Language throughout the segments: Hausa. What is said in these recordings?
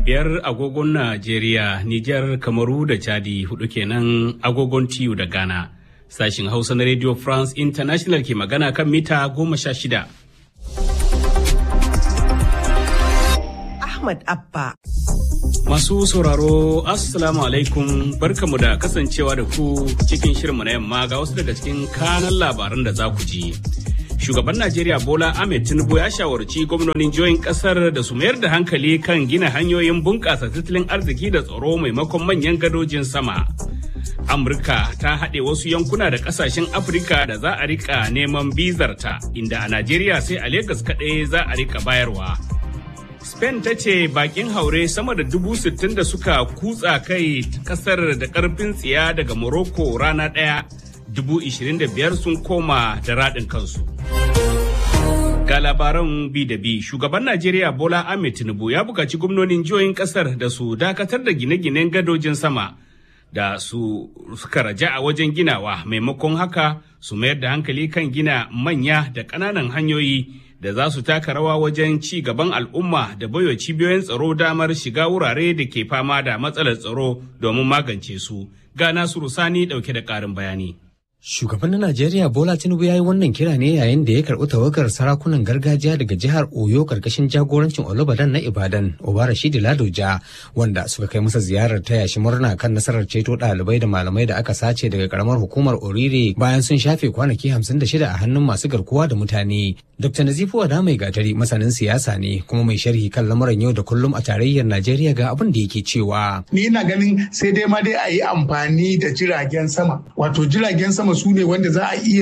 5 agogon Najeriya, Nijar, Kamaru da Chadi, 4 kenan agogon TU da Ghana. Sashin Hausa na Radio France International ke magana kan mita 16. Ahmad Abba. Masu sauraro, Assalamu alaikum, barkamu da kasancewa da ku cikin shirinmu na yamma ga wasu daga cikin kanan labaran da za ku ji. Shugaban Najeriya Bola Ahmed Tinubu ya shawarci gwamnonin jihohin kasar da su mayar da hankali kan gina hanyoyin bunƙasa tattalin arziki da tsaro maimakon manyan gadojin sama. Amurka ta haɗe wasu yankuna da ƙasashen Afirka da za a rika neman bizarta, inda a Najeriya sai a Legas kaɗai za a rika bayarwa. Spain ta ce bakin haure sama da 60,000 da suka kutsa kai kasar da ƙarfin tsiya daga Morocco rana ɗaya, 25,000 sun koma da raɗin kansu. Ga labaran bi da bi, shugaban Najeriya Bola Ahmed Tinubu ya buƙaci gwamnonin jihohin ƙasar da su dakatar da gine-ginen gadojin sama da suka raja a wajen ginawa, maimakon haka su mayar da hankali kan gina manya da ƙananan hanyoyi da za su taka rawa wajen ci gaban al'umma da baiwa cibiyoyin tsaro damar shiga wurare da ke fama da matsalar tsaro domin magance su. Ga Nasiru Sani ɗauke da ƙarin bayani. Shugaban na Najeriya Bola Tinubu ya yi wannan kira ne yayin da ya karɓi tawagar sarakunan gargajiya daga jihar Oyo karkashin jagorancin Olubadan na Ibadan, Obarashidi Ladoja, wanda suka kai masa ziyarar taya shi murna kan nasarar ceto ɗalibai da malamai da aka sace daga karamar hukumar Orire bayan sun shafe kwanaki 56 a hannun masu garkuwa da mutane. Dr. Nazifu Wada Mai Gatari masanin siyasa ne kuma mai sharhi kan lamuran yau da kullum a tarayyar Najeriya ga abin da yake cewa. Ni ina ganin sai dai ma dai a yi amfani da jiragen sama. Wato jiragen sama su ne wanda za su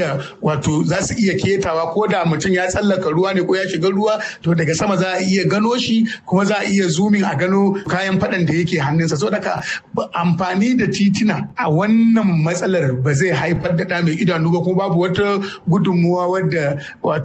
iya ketawa ko da mutum ya tsallaka ruwa ne ko ya shiga ruwa, to daga sama za a iya gano shi kuma za a iya zooming a gano kayan faɗan da yake hannunsa. So daga amfani da titina a wannan matsalar ba zai haifar da ɗa mai idanu ba, kuma babu wata gudunmuwa wadda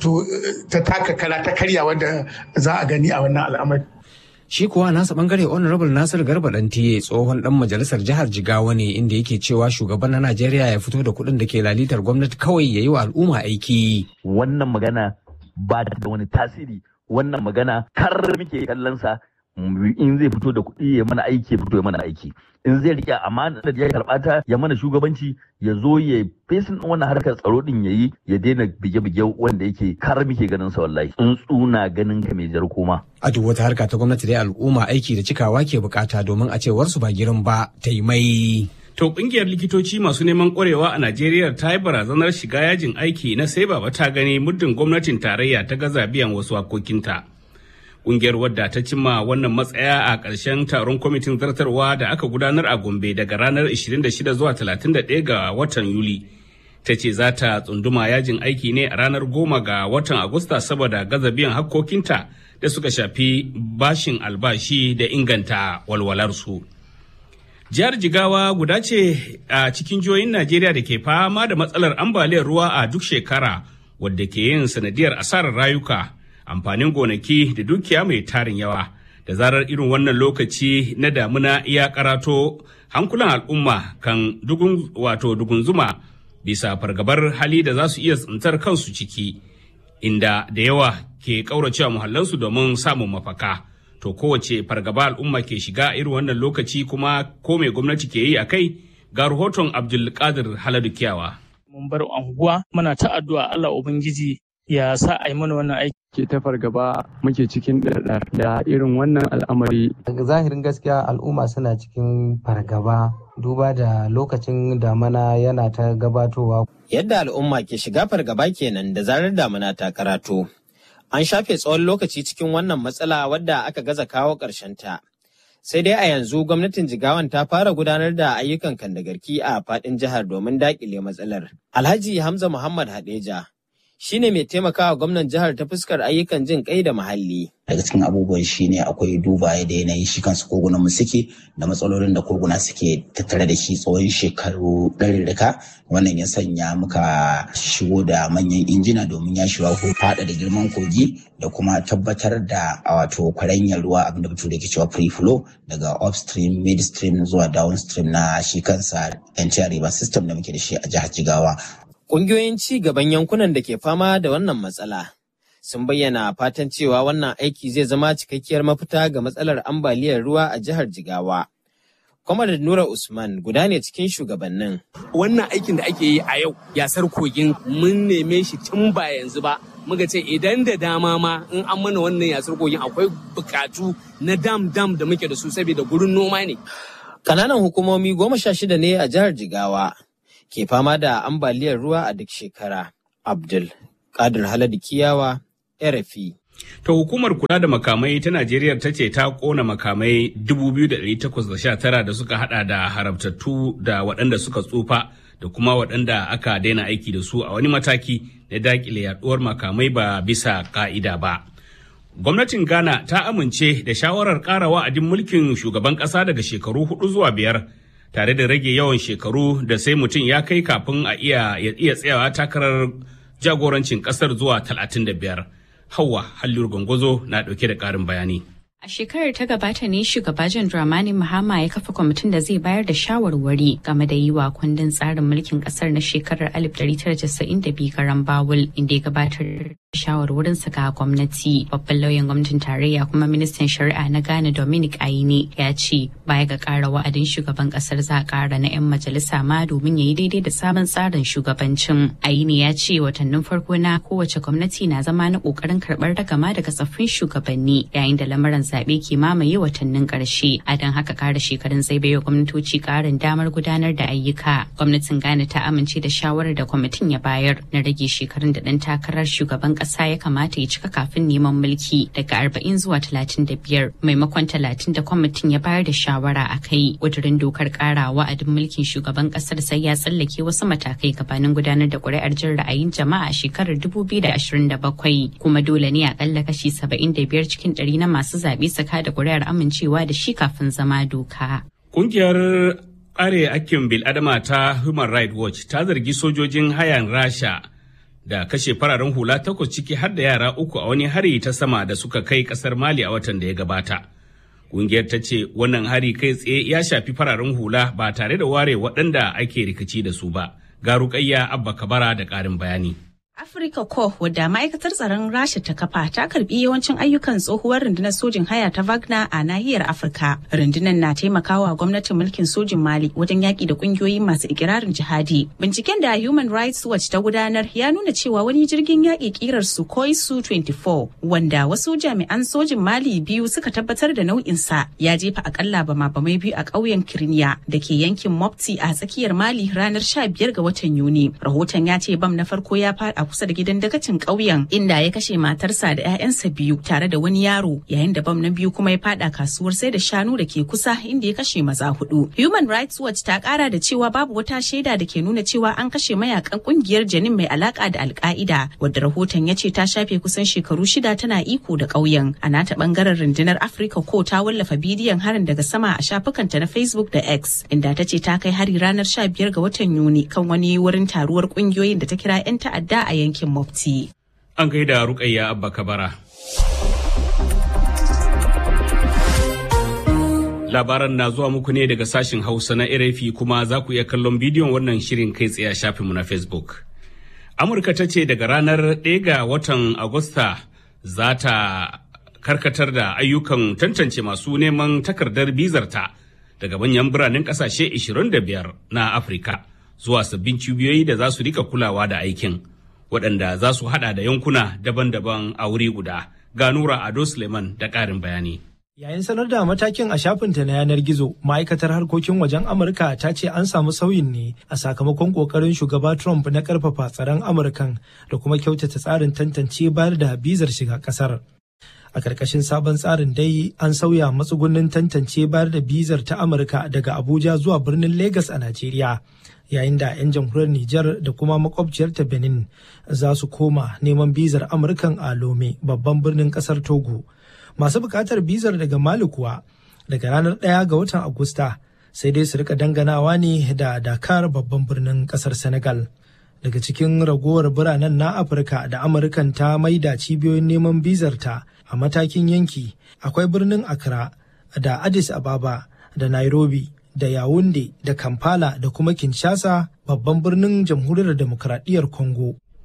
ta taka kala ta karya wadda za a gani a wannan al'amari. Shi kuwa nasa bangare Honorable Nasir Garba Dantiye tsohon dan majalisar jihar Jigawa ne, inda yake cewa shugaban na Najeriya ya fito da kuɗin da ke lalitar gwamnati kawai ya yi wa al'umma aiki. Wannan magana ba da wani tasiri, wannan magana kar muke kallon sa, in zai fito da kuɗi ya mana aiki, ya fito ya mana aiki. In zai riƙe amana da ya karɓa ta ya mana shugabanci, ya zo ya fesin wannan harkar tsaro din yayi, ya daina bige-bige wanda yake kar muke ganin sa wallahi. Tsuntsu ganin ka mai jar koma. A duk wata harka ta gwamnati dai al'umma aiki da cikawa ke bukata, domin a cewar su ba girin ba ta yi mai. To kungiyar likitoci masu neman ƙwarewa a Najeriya ta yi barazanar shiga yajin aiki na sai baba ta gani muddin gwamnatin tarayya ta gaza biyan wasu hakokinta. Ƙungiyar wadda ta cimma wannan matsaya a ƙarshen taron kwamitin zartarwa da aka gudanar a Gombe daga ranar 26 zuwa 31 ga watan Yuli. Ta ce za ta tsunduma yajin aiki ne a ranar 10 ga watan Agusta saboda gaza biyan hakkokinta da suka shafi bashin albashi da inganta walwalarsu. Jihar Jigawa guda ce a cikin jihohin Najeriya da ke fama da matsalar ambaliyar ruwa a duk shekara, wadda ke yin sanadiyar asarar rayuka, amfanin gonaki da dukiya mai tarin yawa. Da zarar irin wannan lokaci na damuna ya karato, hankulan al'umma kan dugunzuma bisa fargabar hali da za su iya tsintar kansu ciki, inda da yawa ke ƙauracewa muhallansu domin samun mafaka. To kowace fargaba al'umma ke shiga irin wannan lokaci, kuma ko mai gwamnati ke yi a kai? Ga rahoton Abdulkadir Haladu Kiyawa. Mun bar anguwa muna ta addu'a Allah Ubangiji ya sa a yi mana wannan aiki. Ke ta fargaba muke cikin ɗarɗar da irin wannan al'amari. Zahirin gaskiya al'umma suna cikin fargaba duba da lokacin damana yana ta gabatowa. Yadda al'umma ke shiga fargaba kenan da zarar damana ta karato. An shafe tsawon lokaci cikin wannan matsala wadda aka gaza kawo ta. Sai dai a yanzu gwamnatin Jigawan ta fara gudanar da ayyukan kandagarki a faɗin jihar domin daƙile matsalar. Alhaji Hamza Muhammad Hadeja shine mai taimakawa gwamnan jihar ta fuskar ayyukan jin kai da muhalli. Daga cikin abubuwan shine akwai duba da yanayin shi kansu kogunan mu suke da matsalolin da koguna suke tattare da shi tsawon shekaru ɗarirrika. Wannan ya sanya muka shigo da manyan injina domin ya shiga ko fada da girman kogi da kuma tabbatar da wato kwaranyar ruwa, abinda bature ke cewa free flow daga upstream, midstream zuwa downstream na shi kansa entire river system da muke da shi a jihar Jigawa. Ƙungiyoyin ci gaban yankunan da ke fama da wannan matsala sun bayyana fatan cewa wannan aiki zai zama cikakkiyar mafita ga matsalar ambaliyar ruwa a jihar Jigawa. Kwamar Nura Usman guda ne cikin shugabannin. Wannan aikin da ake yi a yau yasar kogin mun neme shi tun ba yanzu ba. Muka ce idan da dama ma in an mana wannan yasar kogin akwai bukatu na dam da muke da su saboda gurin noma ne. Kananan hukumomi 16 ne a jihar Jigawa ke fama da ambaliyar ruwa a duk shekara. Abdul Qadir Haladu Kiyawa, RFI. To hukumar kula da makamai ta Najeriya ta ce ta kona makamai 2,819 da suka hada da haramtattu da waɗanda suka tsufa da kuma waɗanda aka daina aiki da su a wani mataki na dakile yaduwar makamai ba bisa ka'ida ba. Gwamnatin Ghana ta amince da shawarar ƙara wa'adin mulkin shugaban ƙasa daga shekaru 4 zuwa 5 tare da rage yawan shekaru da sai mutum ya kai kafin a iya tsayawa takarar jagorancin ƙasar zuwa 35. Hauwa Halliru Gongozo na ɗauke da ƙarin bayani. A shekarar ta gabata ne shugaba John Dramani Mahama ya kafa kwamitin da zai bayar da shawarwari game da yi wa kundin tsarin mulkin kasar na shekarar 1992 garan bawul, inda ya gabatar da shawarwarinsa ga gwamnati. Babban lauyan gwamnatin tarayya kuma ministan shari'a na Ghana Dominic Aine ya ce baya ga ƙara wa'adin shugaban kasar za a ƙara na 'yan majalisa ma domin ya yi daidai da sabon tsarin shugabancin. Aine ya ce watannin farko na kowace gwamnati na zama na ƙoƙarin karɓar ragama daga tsaffin shugabanni yayin da lamarin zaɓe ke mamaye watannin ƙarshe. A don haka ƙara shekarun zai baiwa gwamnatoci ƙarin damar gudanar da ayyuka. Gwamnatin Ghana ta amince da shawarar da kwamitin ya bayar na rage shekarun da ɗan takarar shugaban ƙasa ya kamata ya cika kafin neman mulki daga 40 zuwa 35 maimakon 30 da kwamitin ya bayar da shawara a kai. ƙudurin dokar ƙara wa'adin mulkin shugaban ƙasar sai ya tsallake wasu matakai gabanin gudanar da ƙuri'ar jin ra'ayin jama'a a shekarar 2027 kuma dole ne aƙalla kashi 75 cikin 100 na masu zaɓe saka da ƙuri'ar amincewa da shi kafin zama doka. Ƙungiyar kare hakkin bil'adama ta Human Rights Watch ta zargi sojojin hayan Rasha da kashe fararen hula 8 ciki har da yara 3 a wani hari ta sama da suka kai kasar Mali a watan da ya gabata. Ƙungiyar ta ce wannan hari kai tsaye ya shafi fararen hula ba tare da ware waɗanda ake rikici da su ba. Ga Rukayya Abba Kabara da ƙarin bayani. Africa Corps, wadda ma'aikatar tsaron Rasha ta kafa, ta karbi yawancin ayyukan tsohuwar rundunar sojin haya ta Wagner a nahiyar Afirka. Rundunar na taimakawa gwamnatin mulkin sojin Mali wajen yaki da kungiyoyi masu ikirarin jihadi. Binciken da Human Rights Watch ta gudanar ya nuna cewa wani jirgin yaki kirar Sukhoi Su-24, wanda wasu jami'an sojin Mali biyu suka tabbatar da nau'insa, ya jefa akalla bama-bamai biyu a ƙauyen Kirniya da ke yankin Mopti a tsakiyar Mali ranar 15 ga watan Yuni. Rahoton ya ce bam na farko ya faɗa kusa da gidan dagacin ƙauyen, inda ya kashe matarsa da 'ya'yansa biyu tare da wani yaro, yayin da bam na biyu kuma ya fada kasuwar sai da shanu da ke kusa, inda ya kashe maza 4. Human Rights Watch ta kara da cewa babu wata shaida da ke nuna cewa an kashe mayakan kungiyar Janin mai alaka da Al-Qaida, wadda rahoton ya ce ta shafe kusan shekaru 6 tana iko da ƙauyen. A nata bangaren rundunar Africa Corps ta wallafa bidiyon harin daga sama a shafukanta na Facebook da X, inda ta ce ta kai hari ranar 15 ga watan Yuni kan wani wurin taruwar kungiyoyin da ta kira 'yan ta'adda a yankin Mopti. An gaida Rukayya Abba Kabara. Labaran na zuwa muku ne daga sashin Hausa na RFI, kuma za ku iya kallon bidiyon wannan shirin kai tsaye a shafinmu na Facebook. Amurka ta ce daga ranar 1 ga watan Agusta za ta karkatar da ayyukan tantance masu neman takardar bizarta daga manyan biranen kasashe 25 na Afirka zuwa sabbin cibiyoyi da za su rika kulawa da aikin, waɗanda za su haɗa da yankuna daban-daban a wuri guda. Ga Nura Ado Suleiman da ƙarin bayani. Yayin sanar da matakin a shafinta na yanar gizo, ma'aikatar harkokin wajen Amurka ta ce an samu sauyin ne a sakamakon ƙoƙarin shugaba Trump na ƙarfafa tsaron Amurkan da kuma kyautata tsarin tantance bayar da bizar shiga ƙasar. A ƙarƙashin sabon tsarin dai an sauya matsugunnin tantance bayar da bizar ta Amurka daga Abuja zuwa birnin Legas a Najeriya. Yayin da 'yan jamhuriyar Nijar da kuma makwabciyarta Benin za su koma neman bizar Amurkan a Lome, babban birnin ƙasar Togo. Masu buƙatar bizar daga Mali kuwa daga ranar 1 ga watan Agusta sai dai su rika danganawa ne da Dakar, babban birnin ƙasar Senegal. Daga cikin ragowar biranen na Afirka da Amurkan ta maida cibiyoyin neman bizar ta a matakin yanki, akwai birnin Accra da Addis Ababa da Nairobi da Yaounde da Kampala da kuma Kinshasa, babban birnin jamhuriyar demokradiyyar Congo.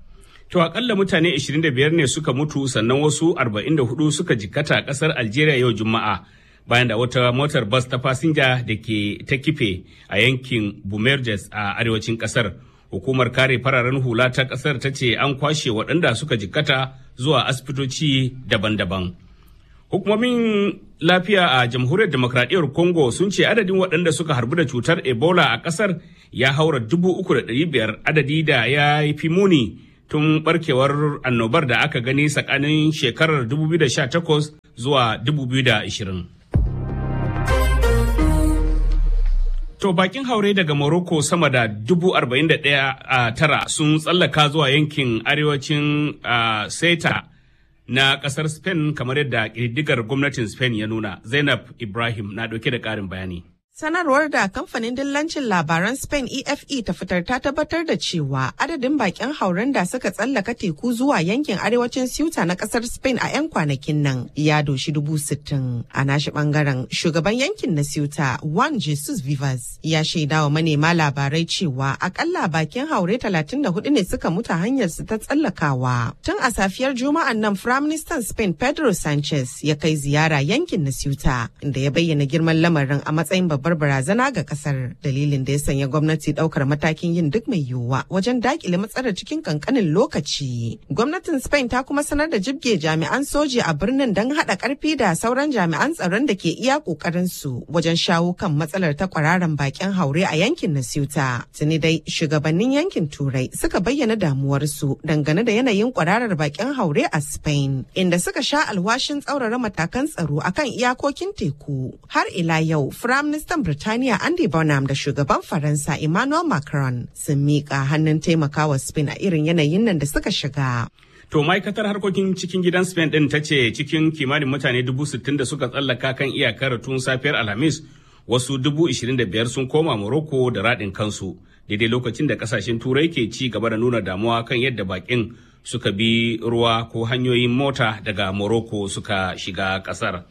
To akalla mutane 25 ne suka mutu sannan wasu 44 suka jikkata a kasar Algeria yau Juma'a bayan da wata motar bas ta fasinja da ke ta kife a yankin Bumerges a arewacin kasar. Hukumar kare fararen hula ta kasar ta ce an kwashe waɗanda suka jikkata zuwa asibitoci daban-daban. Hukumomin lafiya a jamhuriyar demokradiyyar Congo sun ce adadin waɗanda suka harbu da cutar Ebola a kasar ya haura 3,500, adadi da ya fi muni tun barkewar annobar da aka gani tsakanin shekarar 2018 zuwa 2020. To bakin haure daga Morocco sama da 41,000 sun tsallaka zuwa yankin arewacin Ceuta na kasar Spain kamar yadda ƙididdigar gwamnatin Spain ya nuna. Zainab Ibrahim na ɗauke da ƙarin bayani. Sanarwar da kamfanin dillancin labaran Spain EFE ta fitar ta tabbatar da cewa adadin bakin hauren da suka tsallaka teku zuwa yankin arewacin Ceuta na kasar Spain a 'yan kwanakin nan ya doshi 60,000. A nashi bangaren shugaban yankin na Ceuta Juan Jesus Vivas ya shaidawa manema labarai cewa akalla bakin haure 34 ne suka mutu hanyar su ta tsallakawa. Tun a safiyar Juma'an nan Firaministan Spain Pedro Sanchez ya kai ziyara yankin na Ceuta inda ya bayyana girman lamarin a matsayin babbar barazana ga kasar, dalilin da ya sanya gwamnati daukar matakin yin duk mai yiwuwa wajen dakile matsalar cikin kankanin lokaci. Gwamnatin Spain ta kuma sanar da jibge jami'an soji a birnin don hada karfi da sauran jami'an tsaron da ke iya kokarin su wajen shawo kan matsalar ta kwararan bakin haure a yankin na Ceuta. Tuni dai shugabannin yankin Turai suka bayyana damuwarsu dangane da yanayin kwararar bakin haure a Spain, inda suka sha alwashin tsaurara matakan tsaro akan iyakokin teku. Har ila yau, Firaministan Birtaniya Andy Burnham da shugaban Faransa Emmanuel Macron sun miƙa hannun taimakawa Spain a irin yanayin nan da suka shiga. To ma'aikatar harkokin cikin gidan Spain din ta ce cikin kimanin mutane 60,000 da suka tsallaka kan iyakar tun safiyar Alhamis, wasu 25,000 sun koma Morocco da raɗin kansu, daidai lokacin da kasashen Turai ke ci gaba da nuna damuwa kan yadda bakin suka bi ruwa ko hanyoyin mota daga Morocco suka shiga ƙasar.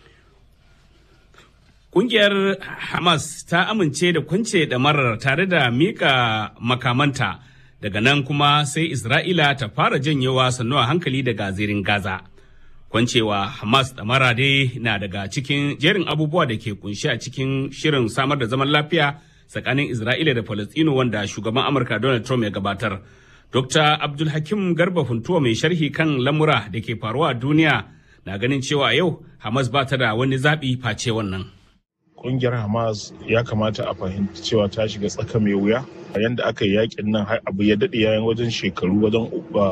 Kungiyar Hamas ta amince da kwance ɗamarar tare da mika makamanta, daga nan kuma sai Isra'ila ta fara janyewa sannu a hankali daga zirin Gaza. Kwancewa Hamas ɗamara dai na daga cikin jerin abubuwa da ke kunshi a cikin shirin samar da zaman lafiya tsakanin Isra'ila da Falastinu wanda shugaban Amurka Donald Trump ya gabatar. Dr. Abdulhakim Garba Funtuwa mai sharhi kan lamura da ke faruwa a duniya na ganin cewa yau Hamas ba ta da wani zaɓi face wannan. Kungiyar Hamas ya kamata a fahimci cewa ta shiga tsaka mai wuya. Yanda aka yi yakin nan har abu ya daɗe yayin wajen shekaru wajen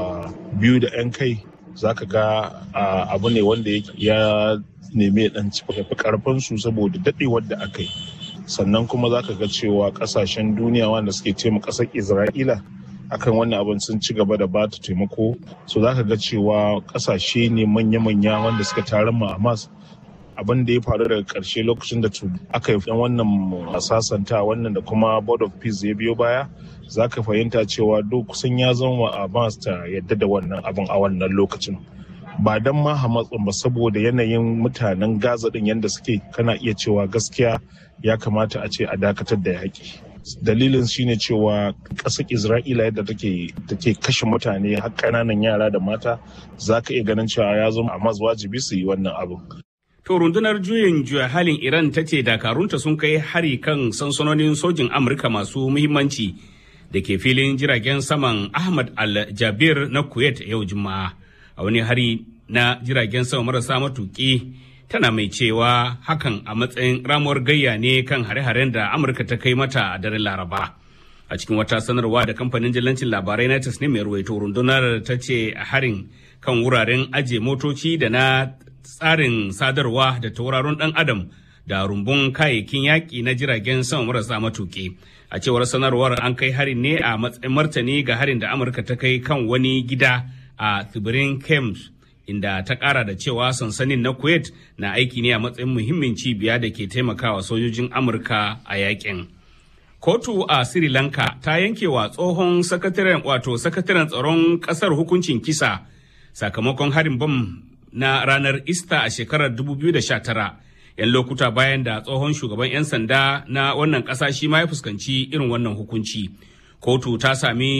2 da 'yan kai, zaka ga abu ne wanda ya nemi ya ɗan fi karfin su saboda daɗewar da aka yi. Sannan kuma zaka ga cewa ƙasashen duniya wanda suke taimaka ƙasar Isra'ila akan wannan abin sun ci gaba da bata taimako. So zaka ga cewa ƙasashe ne manya-manya wanda suka tarin ma Hamas. Abin da ya faru daga ƙarshe lokacin da aka yi wannan sasanta wannan da kuma board of peace ya biyo baya, za ka fahimta cewa duk kusan ya zama Hamas ta yadda da wannan abin a wannan lokacin. Ba don ma Hamas ba, saboda yanayin mutanen Gaza din yadda suke, kana iya cewa gaskiya ya kamata a ce a dakatar da yaƙi. Dalilin shine cewa ƙasar Isra'ila yadda take kashe mutane har ƙananan yara da mata, za ka iya ganin cewa ya zama Hamas wajibi su yi wannan abin. To rundunar juyin juya halin Iran ta ce dakarunta sun kai hari kan sansanonin sojin Amurka masu muhimmanci da ke filin jiragen saman Ahmad Al-Jabir na Kuwait yau Juma'a. A wani hari na jiragen sama marasa matuƙi, tana mai cewa hakan a matsayin ramuwar gayya ne kan hare-haren da Amurka ta kai mata a daren Laraba. A cikin wata sanarwa da kamfanin dillancin labarai na ne mai ruwaito, rundunar ta ce harin kan wuraren ajiye motoci da na tsarin sadarwa da tauraron ɗan adam da rumbun kayayyakin yaƙi na jiragen sama marasa matuƙi. A cewar sanarwar, an kai harin ne a matsayin martani ga harin da Amurka ta kai kan wani gida a tsibirin Kems, inda ta ƙara da cewa sansanin na Kuwait na aiki ne a matsayin muhimmin cibiya da ke taimakawa sojojin Amurka a yaƙin. Kotu a Sri Lanka ta yanke wa tsohon sakataren tsaron ƙasar hukuncin kisa sakamakon harin bam na ranar Easter a shekarar 2019, 'yan lokuta bayan da tsohon shugaban 'yan sanda na wannan ƙasa shi ma ya fuskanci irin wannan hukunci. Kotu ta sami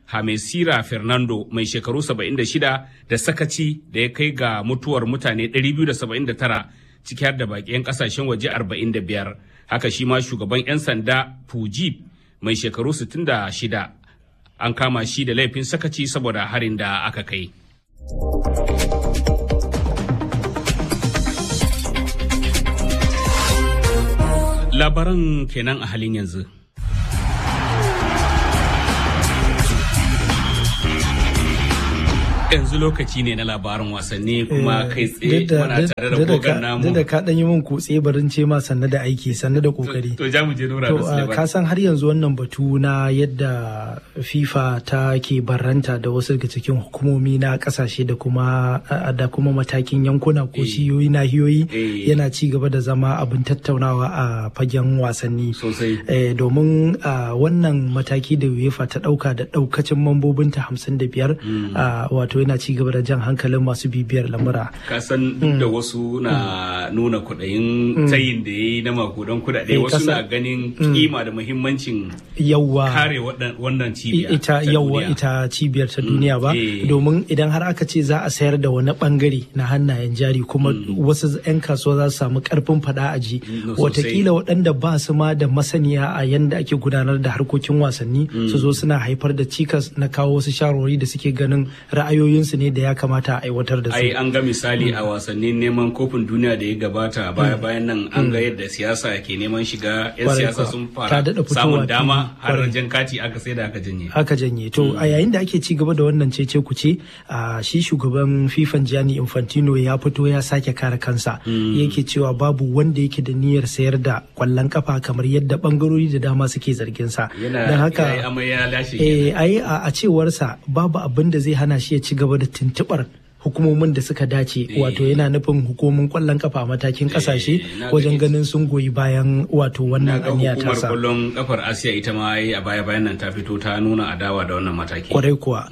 Hamesira Fernando mai shekaru 76 da sakaci da ya kai ga mutuwar mutane 279 ciki har da baƙi 'yan ƙasashen waje 45. Haka shi ma shugaban 'yan sanda Pujib mai shekaru 66 an kama shi da laifin sakaci saboda harin da aka kai. Labaran kenan a halin yanzu. Yanzu lokaci ne na labarin wasanni kuma kai tsaye muna tare da gogon namu. Da ka ɗan yi min kutse barin ce ma sannu da aiki sannu da kokari. To ja mu je Nura da Suleiman. Ka san har yanzu wannan batu na yadda FIFA ta ke barranta da wasu daga cikin hukumomi na kasashe da kuma matakin yankuna ko shiyoyi nahiyoyi yana ci gaba da zama abin tattaunawa a fagen wasanni. Sosai. Domin wannan mataki da UEFA ta ɗauka da ɗaukacin mambobinta 55 wato yana ci gaba da jan hankalin masu bibiyar lamura. Kasan duk da wasu na nuna kuɗayin tayin da ya yi na makudan kuɗaɗe wasu na ganin kima da muhimmancin kare wannan cibiya ita cibiyar ta duniya ba domin idan har aka ce za a sayar da wani bangare na hannayen jari kuma wasu 'yan kasuwa za su samu karfin fada a ji watakila waɗanda ba su ma da masaniya a yanda ake gudanar da harkokin wasanni su zo suna haifar da cikas na kawo wasu shawarwari da suke ganin ra'ayoyinsu ne da ya kamata a aiwatar da su. Ai an ga misali a wasannin neman kofin duniya da ya gabata baya bayan nan an ga yadda siyasa ke neman shiga 'yan siyasa sun fara samun dama har jan kati aka sai da aka janye. To a yayin da ake ci gaba da wannan cece kuce shi shugaban FIFA Gianni Infantino ya fito ya sake kare kansa yake cewa babu wanda yake da niyyar sayar da kwallon kafa kamar yadda bangarori da dama suke zargin sa. Don haka a cewarsa babu abin da zai hana shi ya ci gaba da tuntubar hukumomin da suka dace wato yana nufin hukumomin kwallon kafa a matakin kasashe wajen ganin sun goyi bayan wato wannan aniya ta sa. Hukumar kwallon kafar Asiya ita ma a baya bayan nan ta fito ta nuna adawa da wannan mataki. Kwarai kuwa.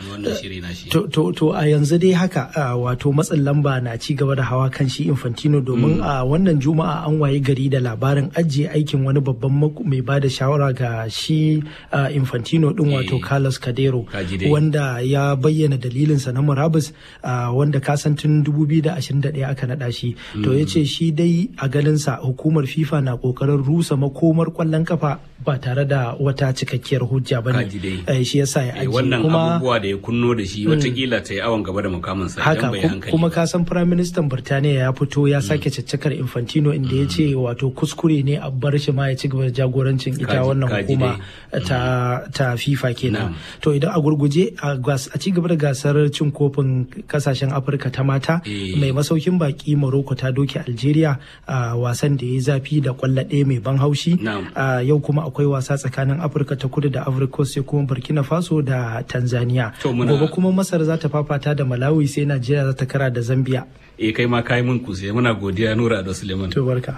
To a yanzu dai haka wato matsin lamba na ci gaba da hawa kan shi Infantino domin a wannan Juma'a an waye gari da labarin ajiye aikin wani babban mai bada shawara ga shi Infantino din wato Carlos Cadero wanda ya bayyana dalilinsa na murabus wanda kasan tun 2021 aka naɗa shi to ya ce shi dai a ganinsa hukumar FIFA na kokarin rusa makomar kwallon kafa ba tare da wata cikakkiyar hujja ba ne shi yasa ya ajiye wannan abubuwa da ya kunno da shi watakila ta yi awon gaba da mukaminsa idan bai hankali kuma kasan Prime Minister Birtaniya ya fito ya sake caccakar Infantino inda ya ce wato kuskure ne a bar shi ma ya ci gaba da jagorancin ita wannan hukuma ta FIFA kenan to idan a gurguje a ci gaba da gasar cin kofin kasashen Afirka ta mata mai masaukin baki Morocco ta doke Algeria a wasan da ya zafi da kwallo ɗaya mai ban haushi yau kuma akwai wasa tsakanin Afirka ta kudu da Ivory Coast sai kuma Burkina Faso da Tanzania gobe kuma Masar za ta fafata da Malawi sai Najeriya za ta kara da Zambia kai ma kai mun kuse muna godiya Nura da Suleiman to barka.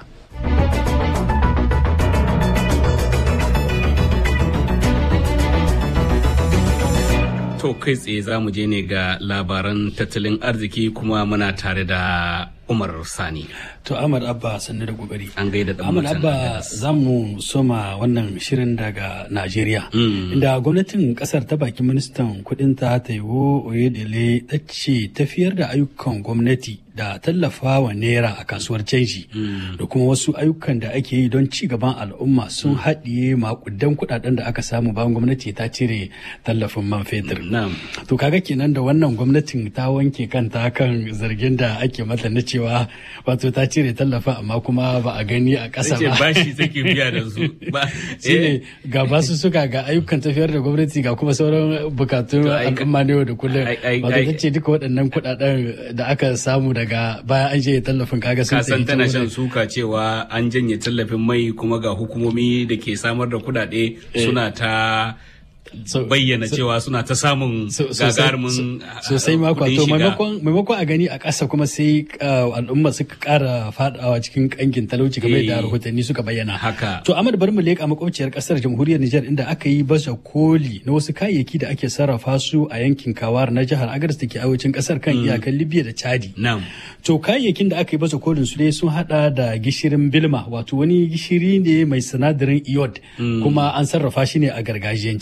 To kai tsaye za mu je ne ga labaran tattalin arziki kuma muna tare da Umar Sani. To Ahmad Abba sannu da kokari. An gaida da Ahmad Abba za mu soma wannan shirin daga Najeriya. Inda gwamnatin kasar ta baki ministan kudin ta Taiwo Oyedele ta ce tafiyar da ayyukan gwamnati da tallafa wa naira a kasuwar canji da kuma wasu ayyukan da ake yi don ci gaban al'umma sun haɗiye makudan kuɗaɗen da aka samu bayan gwamnati ta cire tallafin man fetur. To kaga kenan da wannan gwamnatin ta wanke kanta kan zargin da ake mata na cewa wato ta cire tallafa amma kuma ba a gani a ƙasa ba. Bashi take biya da su. Shine ga basu suka ga ayyukan tafiyar da gwamnati ga kuma sauran bukatun al'umma ne da kullum. Wato ta ce duka waɗannan kuɗaɗen da aka samu daga baya an janye tallafin kaga sun kasan tana shan suka cewa an janye tallafin mai kuma ga hukumomi da ke samar da kuɗaɗe suna ta bayyana cewa suna ta samun gagarumin sosai mako to maimakon a gani a ƙasa kuma sai al'umma suka ƙara fadawa cikin ƙangin talauci kamar da rahotanni suka bayyana haka to Ahmad bari mu leƙa makwabciyar ƙasar jamhuriyar Nijar inda aka yi baza koli na wasu kayayyaki da ake sarrafa su a yankin Kawar na jihar Agadez da ke arewacin ƙasar kan iyakan Libya da Chadi to kayayyakin da aka yi baza kolin su dai sun hada da gishirin bilma wato wani gishiri ne mai sinadarin iod kuma an sarrafa shi ne a gargajiyance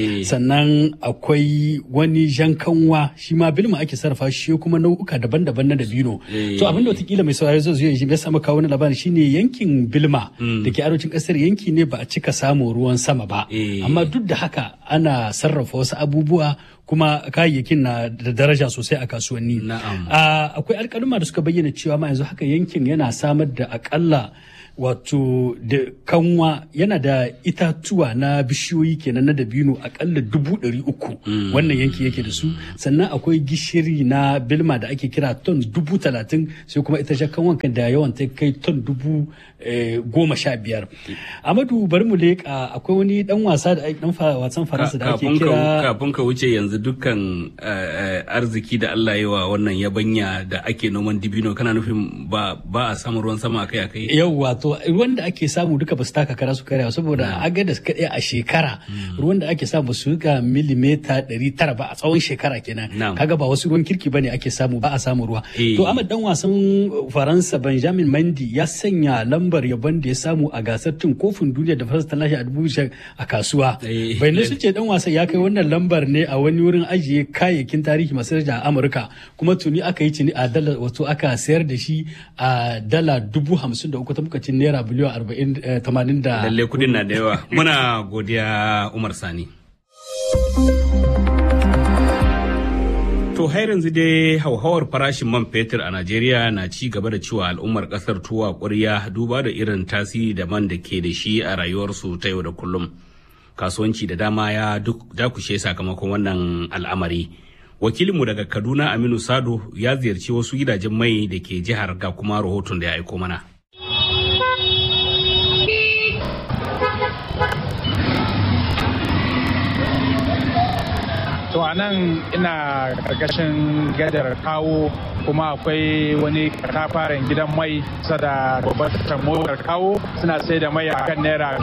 sannan akwai wani jan kanwa shi ma bilma ake sarrafa shi kuma nau'uka daban-daban na dabino. To abinda watakila mai saurari zai zo ya samu kawo wani labarin shine yankin bilma da ke arewacin kasar yanki ne ba a cika samun ruwan sama ba, amma duk da haka ana sarrafa wasu abubuwa kuma kayayyakin na da daraja sosai a kasuwanni. Akwai alƙaluma da suka bayyana cewa ma yanzu haka yankin yana samar da akalla wato da kanwa yana da itatuwa na bishiyoyi kenan na dabino akalla 300,000 wannan yanki yake da su, sannan akwai gishiri na bilma da ake kira ton 30,000 sai kuma ita kanwan kan da yawan ta kai ton 15,000. Amadu bari mu leƙa akwai wani dan wasa da dan wasan Faransa da ake kira kafin ka wuce yanzu dukkan arziki da Allah ya wa wannan yabanya da ake noman dibino kana nufin ba a samun ruwan sama akai-akai? Yawwa to ruwan da ake samu duka ba su taka kara su karya saboda agadas kaɗai a shekara ruwan da ake samu su ga milimeta 900 ba a tsawon shekara kenan kaga ba wasu ruwan kirki bane ake samu ba a samu ruwa. To Ahmad dan wasan Faransa Benjamin Mendy ya sanya lambar yabon da ya samu a gasar cin kofin duniya da Faransa ta lashe a 2000 a kasuwa. Bayanai sun ce dan wasan ya kai wannan lambar ne a wani wurin ajiye kayayyakin tarihi masu daraja a Amurka kuma tuni aka yi cini a dala wato aka sayar da shi a dala 53,000 ta muka cin naira biliyan 80 da lalle kudin na da yawa. Muna godiya Umar Sani. To har yanzu dai hauhawar farashin man fetur a Najeriya na ci gaba da cewa al'ummar kasar tuwa ƙwarya duba da irin tasiri da man da ke da shi a rayuwarsu ta yau da kullum. Kasuwanci da dama ya dakushe sakamakon wannan al'amari. Wakilinmu daga Kaduna Aminu Sado ya ziyarci wasu gidajen mai da ke jihar ga kuma rahoton da ya aiko mana. To a nan ina karkashin gadar kawo kuma akwai wani katafaren gidan mai sada babbar motar kawo suna sai da mai a kan naira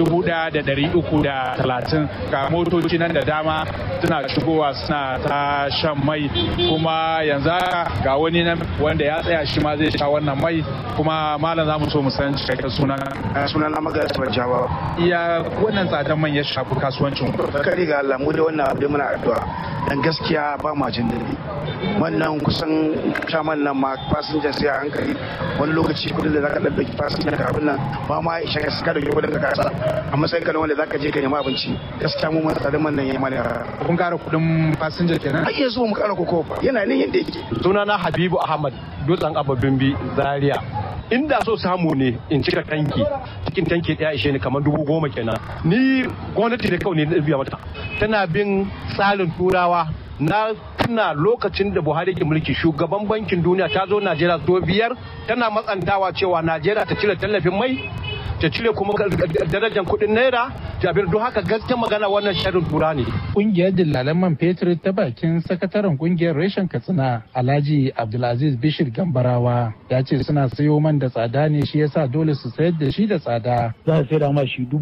1,330 ga motoci nan da dama suna shigowa suna ta shan mai kuma yanzu ga wani nan wanda ya tsaya shi ma zai sha wannan mai kuma malam za mu so mu san cikakken sunan Amagata Jawa. Iya wannan tsadan man ya shafi kasuwancin ku. Kari ga Allah mu da wannan abu muna addu'a dan gaskiya ba ma jin daɗi wannan kusan shaman nan ma fasinjan sai a hankali wani lokaci kudin da zaka ɗauki fasinjan ka abin nan ba ma isha ka saka da kudin ka kasa a matsayin ka wanda zaka je ka nemi abinci gaskiya mu matsa da man nan yayi mana. Kun kara kudin fasinjan kenan? Ai yanzu mu kara koko yana nan yadda yake. Sunana Habibu Ahmad Dutsen Ababimbi Zaria. Inda so samu ne in cika tanki cikin tanki ɗaya ishe ni kamar 10,000 kenan. Ni gwamnati da kawai ne na biya mata tana bin tsarin turawa na tuna lokacin da Buhari ke mulki shugaban bankin duniya ta zo Najeriya 5 tana matsantawa cewa Najeriya ta cire tallafin mai ta cire kuma darajar kuɗin naira jabir don haka gaskiyar magana wannan sharin tura ne. Kungiyar dillalan man fetur ta bakin sakataren kungiyar reshen Katsina Alhaji Abdulaziz Bishir Gambarawa ya ce suna sayo man da tsada ne shi yasa dole su sayar da shi da tsada. Za a saida ma shi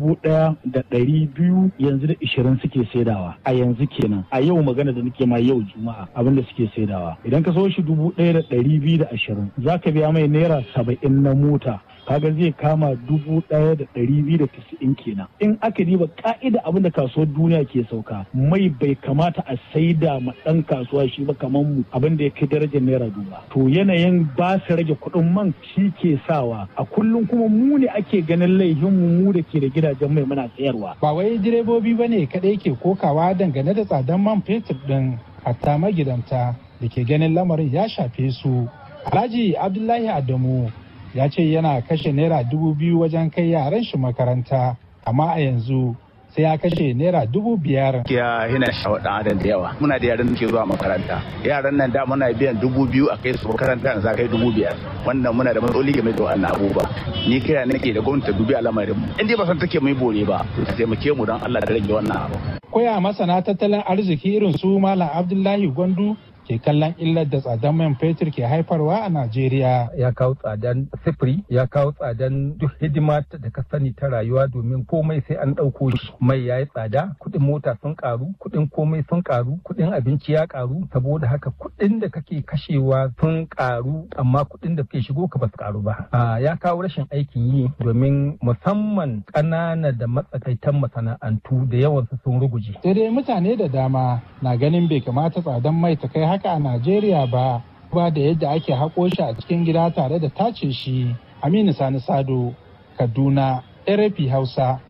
1,200 yanzu da 20 suke saidawa a yanzu kenan a yau magana da nake ma yau Juma'a abinda suke saidawa idan ka so shi 1,220 za ka biya mai naira 70 na mota kaga zai kama 1,290 kenan. In aka diba ka'ida abin da kasuwar duniya ke sauka mai bai kamata a saida ma dan kasuwa shi ba kamar mu abin da ya kai darajar naira 2,000. To yanayin ba su rage kuɗin man shi ke sawa a kullum kuma mu ne ake ganin laifin mu da ke da gidajen mai muna sayarwa. Ba wai direbobi ba ne kaɗai ke kokawa dangane da tsadan man fetur ɗin hatta magidanta da ke ganin lamarin ya shafe su. Alhaji Abdullahi Adamu ya ce yana kashe naira 2,000 wajen kai yaran shi makaranta amma a yanzu sai ya kashe naira 5,000. Ya yana shawar dan adam da yawa muna da yaran da ke zuwa makaranta yaran nan da muna biyan 2,000 a kai su makaranta za kai 5,000 wannan muna da matsaloli game da wannan abubuwa ni kira nake da gwamnati ta dubi al'amarin mu in dai ba san take mai bore ba ta taimake mu don Allah da rage wannan abu. Koya masana tattalin arziki irin su Malam Abdullahi Gwandu ke kallon illar da tsadar man fetur ke haifarwa a Najeriya. Ya kawo tsadan sifiri, ya kawo tsadan duk hidima da ka sani ta rayuwa domin komai sai an ɗauko shi. Mai ya yi tsada, kuɗin mota sun ƙaru, kuɗin komai sun ƙaru, kuɗin abinci ya ƙaru, saboda haka kuɗin da kake kashewa sun ƙaru amma kuɗin da ke shigo ka ba su ƙaru ba. Ya kawo rashin aikin yi domin musamman ƙanana da matsakaitan masana'antu da yawansu sun ruguje. Sai dai mutane da dama na ganin bai kamata tsadan mai ta kai haka a Najeriya ba da yadda ake haƙo shi a cikin gida tare da tace shi. Aminu Sani Sado, Kaduna, RFI Hausa.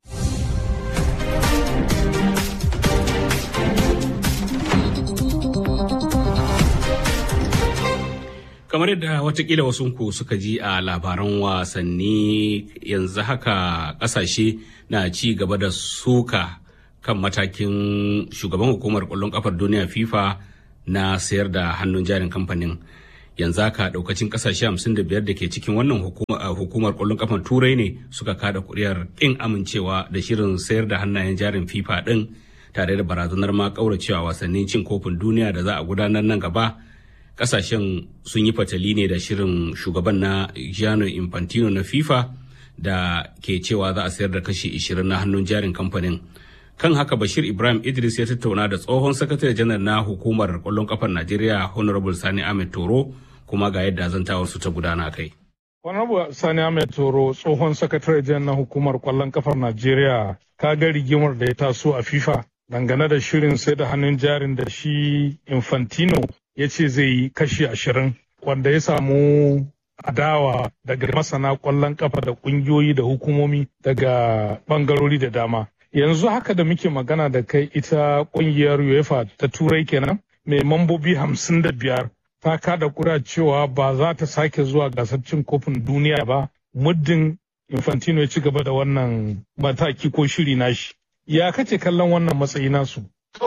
Kamar yadda watakila wasunku suka ji a labaran wasanni, yanzu haka kasashe na ci gaba da suka kan matakin shugaban hukumar kwallon kafar duniya FIFA na sayar da hannun jarin kamfanin. Yanzu haka daukacin kasashe 55 da ke cikin wannan hukumar kwallon kafar turai ne suka kada kuri'ar kin amincewa da shirin sayar da hannayen jarin FIFA din, tare da barazanar ma kauracewa wasannin cin kofin duniya da za a gudanar nan gaba. Kasashen sun yi fatali ne da shirin shugaban na Gianni Infantino na FIFA da ke cewa za a sayar da kashi 20 na hannun jarin kamfanin. Kan haka Bashir Ibrahim Idris ya tattauna da tsohon sakatare janar na hukumar kwallon kafar Najeriya Honorable Sani Ahmed Toro, kuma ga yadda zantawar su ta gudana kai. Honorable Sani Ahmed Toro, tsohon sakatare janar na hukumar kwallon kafar Najeriya, ka ga rigimar da ya taso a FIFA dangane da shirin sai da hannun jarin da shi Infantino ya ce zai yi kashi 20, wanda ya samu adawa daga masana kwallon kafa da kungiyoyi da hukumomi daga bangarori da dama. Yanzu haka da muke magana da kai, ita kungiyar UEFA ta turai kenan mai mambobi 55 ta kada kura cewa ba za ta sake zuwa gasar cin kofin duniya ba muddin Infantino ya ci gaba da wannan mataki ko shiri nashi. Ya kace kallon wannan matsayi nasu?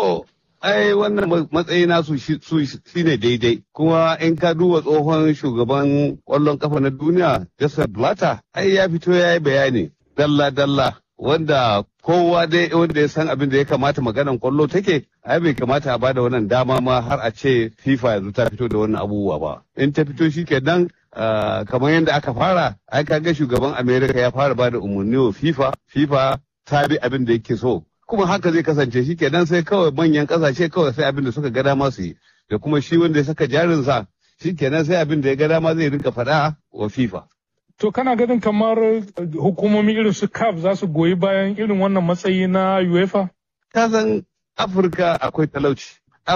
Ai wannan matsayi nasu shi ne daidai, kuma in ka duba tsohon shugaban kwallon kafa na duniya Joseph Blatter ai ya fito ya yi bayani dalla-dalla wanda kowa dai wanda ya san abin da ya kamata maganan kwallo take, ai bai kamata a bada wannan dama ma har a ce FIFA yanzu ta fito da wannan abubuwa ba. In ta fito shi kenan kamar yadda aka fara, ai kaga shugaban America ya fara bada umarni wa FIFA ta bi abin da yake so. Kuma haka zai kasance, shi kenan sai kawai manyan kasashe kawai sai abin da suka ga dama su yi, da kuma shi wanda ya saka jarinsa shi kenan sai abin da ya ga dama zai rinka faɗa wa FIFA. To kana ganin kamar hukumomi irin su CAF za su goyi bayan irin wannan matsayi na UEFA? Ka san Afirka akwai talauci,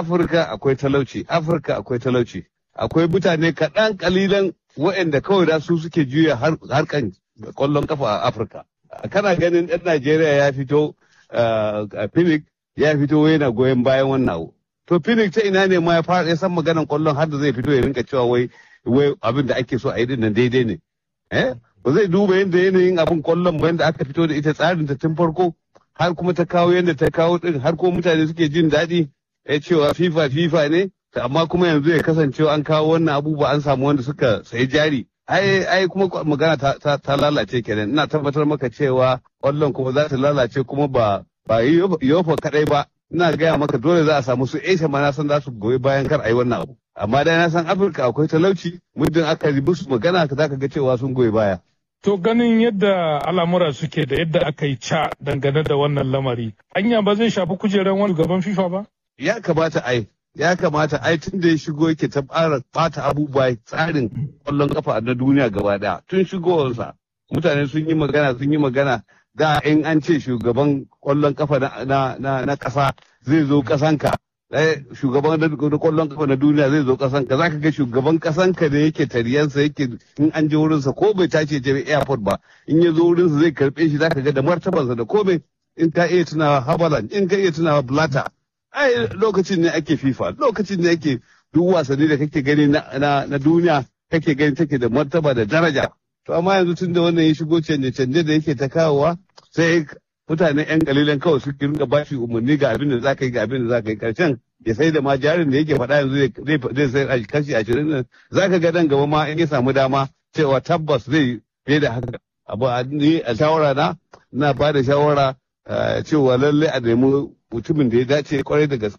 Afirka akwai talauci. Akwai mutane kaɗan kalilan waɗanda kawai da su suke juya harkan ƙwallon kafa a Afirka. Kana ganin ɗan Najeriya ya fito Phoenix ya fito yana goyon bayan wannan abu. To Phoenix ta ina ne ma ya san maganan kwallon har da zai fito ya rinka cewa wai abin da ake so a yi dinnan daidai ne. Ba zai duba yadda yanayin abin kwallon ba yadda aka fito da ita tsarin ta tun farko har kuma ta kawo yadda ta kawo din har ko mutane suke jin daɗi ya cewa FIFA ne, amma kuma yanzu ya kasance an kawo wannan abubuwa an samu wanda suka sayi jari. Ai kuma magana ta lalace kenan. Ina tabbatar maka cewa kwallon kuma za ta lalace kuma ba yofa kadai ba. Ina gaya maka dole za a samu su Asia ma na san za su goyi bayan kar a yi wannan abu. Amma dai na san Afirka akwai talauci, muddin aka yi musu magana za ka ga cewa sun goyi baya. To ganin yadda al'amura suke da yadda aka yi ca dangane da wannan lamari, anya ba zai shafi kujerar wani gaban FIFA ba? Ya kamata ai tun da ya shigo yake ta bata abubuwa tsarin kwallon kafa na duniya gaba daya tun shigowarsa mutane sun yi magana da in an ce shugaban kwallon kafa na kasa zai zo kasanka, shugaban kwallon kafa na duniya zai zo kasanka, za ka ga shugaban kasanka da yake tariyansa yake in an je wurinsa ko bai tace je airport ba, in ya zo wurinsa zai karbe shi, za ka ga da martabarsa da komai. In ka iya tunawa Habalan, in ka iya tunawa Blatter, ai lokacin ne ake FIFA, lokacin ne ake duk wasanni da kake gani na duniya kake gani take da martaba da daraja. To amma yanzu tun da wannan ya shigo canje-canje da yake ta kawowa, sai mutane 'yan kalilan kawai su rinka bashi umarni ga abin da za ka yi, ga abin da za ka yi, karshen ya sai da ma jarin da yake faɗa yanzu zai sai kashi 20 nan, za ka ga nan gaba ma in ya samu dama cewa tabbas zai fiye da haka. Abu ni a shawara na ba da shawara cewa lallai a nemi mutumin da ya dace kwarai da gaske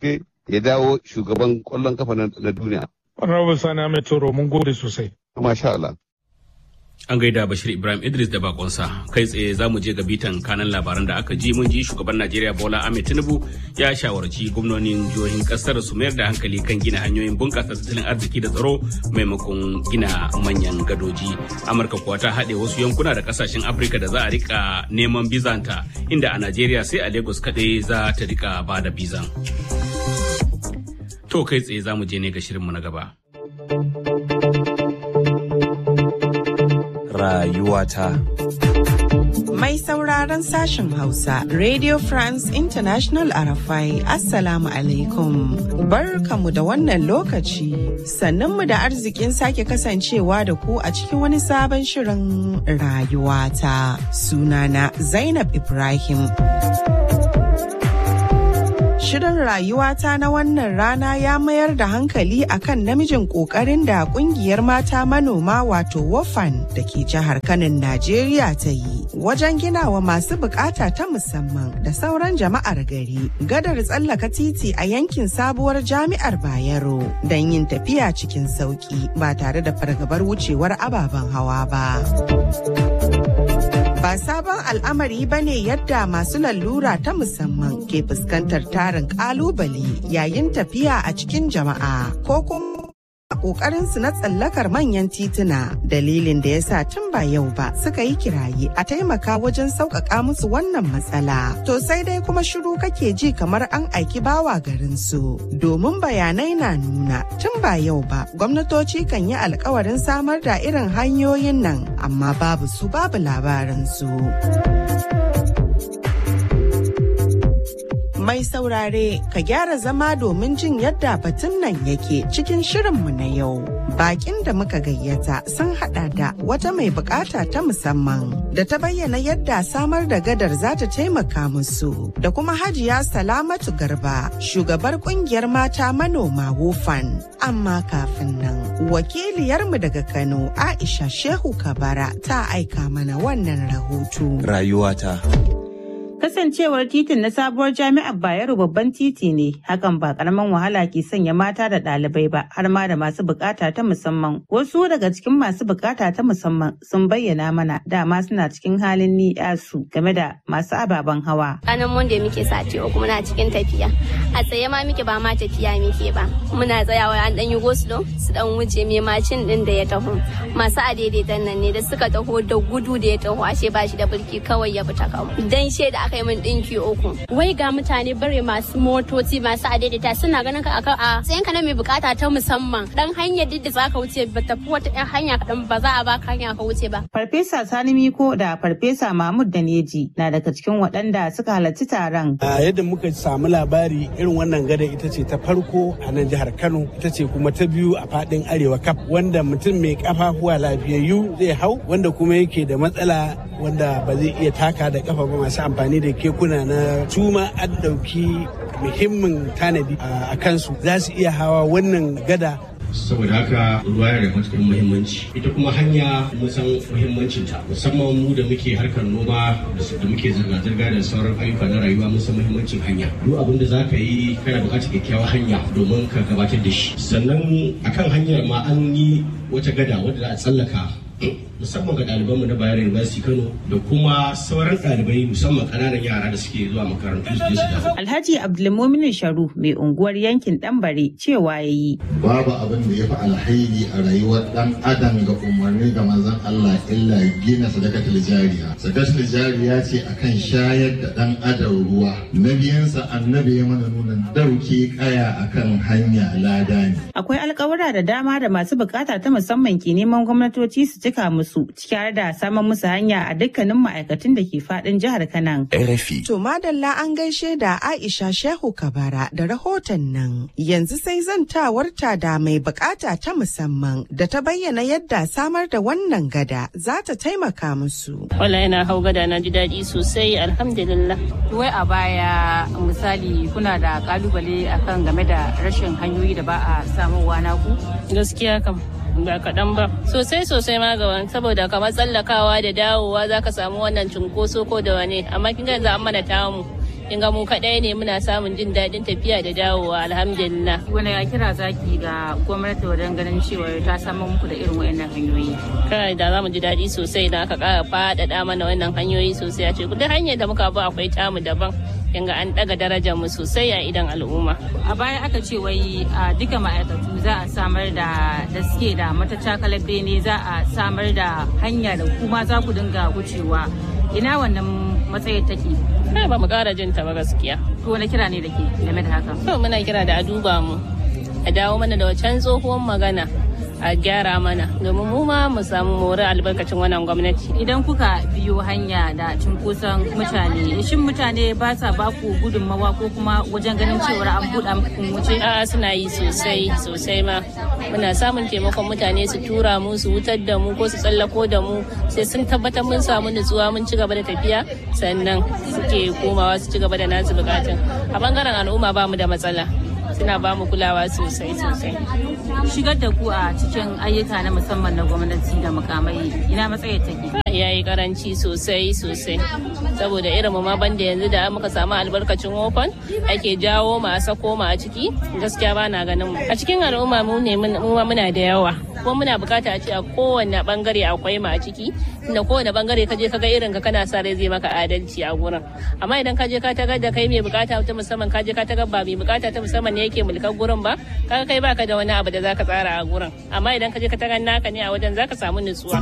ya dawo shugaban kwallon kafa na duniya. Honorable Sani Ahmed Toro mun gode sosai. Masha Allah. An gaida Bashir Ibrahim Idris da bakonsa. Kai tsaye za mu je ga bitan kanan labaran da aka ji. Mun ji shugaban Najeriya Bola Ahmed Tinubu ya shawarci gwamnonin jihohin kasar su mayar da hankali kan gina hanyoyin bunƙasa tattalin arziki da tsaro maimakon gina manyan gadoji. Amurka kuwa ta haɗe wasu yankuna da kasashen Afirka da za a rika neman bizanta, inda a Najeriya sai a Lagos kaɗai za ta rika ba da bizan. To kai tsaye za mu je ne ga shirinmu na gaba. Rayuwata. Mai sauraron sashen Hausa, Radio France International RFI, Assalamu alaikum. Barkamu da wannan lokaci, sannunmu da arzikin sake kasancewa da ku a cikin wani sabon shirin rayuwata. Sunana Zainab Ibrahim. Shirin rayuwata na wannan rana ya mayar da hankali akan namijin kokarin da kungiyar mata manoma wato WOFAN da ke jihar Kano, Najeriya ta yi wajen ginawa masu bukata ta musamman da sauran jama'ar gari gadar tsallaka titi a yankin sabuwar jami'ar Bayero don yin tafiya cikin sauki ba tare da fargabar wucewar ababen hawa ba. Ba sabon al'amari ba ne yadda masu lalura ta musamman ke fuskantar tarin kalubale yayin tafiya a cikin jama'a ko kuma a ƙoƙarinsu na tsallakar manyan tituna, dalilin da ya sa tun ba yau ba suka yi kiraye a taimaka wajen sauƙaƙa musu wannan matsala. To sai dai kuma shiru kake ji kamar an aiki bawa garinsu, domin bayanai na nuna tun ba yau ba gwamnatoci kan yi alkawarin samar da irin hanyoyin nan amma babu su babu labaransu. Mai saurare ka gyara zama domin jin yadda batun nan yake cikin shirinmu na yau. Bakin da muka gayyata sun hada da wata mai bukata ta musamman da ta bayyana yadda samar da gadar za ta taimaka musu, da kuma Hajiya Salamatu Garba, shugabar kungiyar mata manoma WOFAN. Amma kafin nan, wakiliyarmu daga Kano Aisha Shehu Kabara ta aika mana wannan rahoto. Rayuwata. Kasancewar titin na sabuwar jami'ar Bayero babban titi ne, hakan ba karaman wahala ke sanya mata da ɗalibai ba, har ma da masu bukata ta musamman. Wasu daga cikin masu bukata ta musamman sun bayyana mana dama suna cikin halin ni'yasu game da masu ababen hawa. Ranar Monday muke sati uku muna cikin tafiya. A tsaye ma muke ba ma tafiya muke ba. Muna tsayawa an dan yi goslo su dan wuce mai macin din da ya taho. Masu adaidaitan nan ne da suka taho da gudu da ya taho ashe ba shi da bulki kawai ya fita kawo. Dan shaida aka yi min dinki uku. Wai ga mutane bare masu motoci masu adaidaita suna ganin ka a tsayin ka na mai bukata ta musamman. Dan hanyar duk da zaka wuce ba tafi wata ɗan hanya kaɗan ba za a baka hanya ka wuce ba. Farfesa Sani Miko da Farfesa Mahmud Daneji na daga cikin waɗanda suka halarci taron. Yadda muka samu labari irin wannan gada ita ce ta farko a nan jihar Kano, ita ce kuma ta biyu a faɗin Arewa kaf, wanda mutum mai kafafuwa lafiyayyu zai hau, wanda kuma yake da matsala wanda ba zai iya taka da kafa ba, masu amfani da kekuna na suma an ɗauki muhimmin tanadi a kansu za su iya hawa wannan gada. Saboda haka ruwa yana da matuƙar muhimmanci, ita kuma hanya mun san muhimmancinta, musamman mu da muke harkar noma da muke zirga-zirga da sauran ayyuka na rayuwa mun san muhimmancin hanya. Duk abin da za ka yi kana buƙatar kyakkyawar hanya domin ka gabatar da shi. Sannan akan hanyar ma an yi wata gada wadda za a tsallaka musamman ga ɗalibanmu na Bayero University Kano da kuma sauran ɗalibai musamman ƙananan yara da suke zuwa makarantu su je su dawo. Alhaji Abdulmumin Sharu mai unguwar yankin Ɗanbare cewa ya yi. Babu abin da ya fi alhairi a rayuwar ɗan adam ga umarni ga manzon Allah illa gina sadakatul jariya. Sadakatul jariya ce akan shayar da ɗan adam ruwa. Na biyansa annabi ya mana nuna dauke kaya akan hanya lada ne. Akwai alƙawura da dama da masu bukata ta musamman ke neman gwamnatoci su cika musu, ciki har da samun musu hanya a dukkanin ma'aikatan da ke fadin jihar Kano. To madalla an gaishe da Aisha Shehu Kabara da rahoton nan. Yanzu sai zantawarta da mai bukata ta musamman da ta bayyana yadda samar da wannan gada za ta taimaka musu. Wala yana hau gada na ji daɗi sosai alhamdulillah. Wai a baya misali kuna da kalubale akan game da rashin hanyoyi da ba a samuwa naku? Gaskiya kam. Ba kaɗan ba sosai ma ga wani, saboda kamar tsallakawa da dawowa za ka samu wannan cunkoso ko da wani, amma kin ga yanzu an mana tamu in ga mu kaɗai ne muna samun jin daɗin tafiya da dawowa alhamdulillah. Wani ya kira zaki ga gwamnati wajen ganin cewa ta samu muku da irin wayannan hanyoyi? Kai da za mu ji daɗi sosai idan aka ƙara faɗaɗa mana wannan hanyoyi sosai a ce duk hanyar da muka bi akwai tamu daban. Yanga an ɗaga darajar mu sosai a idan al'umma. A baya aka ce wai a duka ma'aikatu za a samar da suke da matacakalar bene za a samar da hanya da kuma za ku dinga wucewa. Ina wannan matsayin take? Ba mu ƙara jin ta ba gaskiya. To wani kira ne da ke game da haka? To muna kira da a duba mu, a dawo mana da wancan tsohuwar magana, a gyara mana domin mu ma mu samu more albarkacin wannan gwamnati. Idan kuka biyo hanya da cunkoson mutane, shin mutane ba sa ba ku gudunmawa ko kuma wajen ganin cewa an buɗa muku wuce? A'a suna yi sosai ma. Muna samun taimakon mutane su tura mu su wutar da mu ko su tsallako da mu sai sun tabbatar mun samu nutsuwa mun ci gaba da tafiya sannan suke komawa su ci gaba da nasu bukatun. A bangaren al'umma ba mu da matsala. Suna ba mu kulawa sosai. Shigar da ku a cikin ayyuka na musamman na gwamnati da mukamai ina matsayin take? Ya yi karanci sosai saboda irin mu ma banda yanzu da muka samu albarkacin open ake jawo mu a sako mu a ciki gaskiya ba na ganin mu a cikin al'umma mu muna da yawa kuma muna bukata a ce a kowane bangare akwai mu a ciki inda kowane bangare ka je ka ga irin ka kana sa rai zai maka adalci a gurin amma idan ka je ka tagar da kai mai bukata ta musamman ka je ka tagar ba mai bukata ta musamman ne yake mulkar gurin ba kaga kai baka da wani abu da zaka tsara a gurin amma idan ka je ka tagar naka ne a wajen zaka samu nutsuwa.